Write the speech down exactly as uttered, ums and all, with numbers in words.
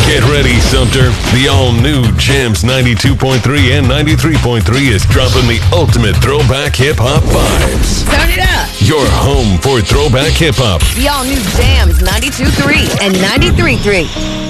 Get ready, Sumter. The all-new Jams ninety-two point three and ninety-three point three is dropping the ultimate throwback hip-hop vibes. Turn it up. Your home for throwback hip-hop. The all-new Jams ninety-two point three and ninety-three point three.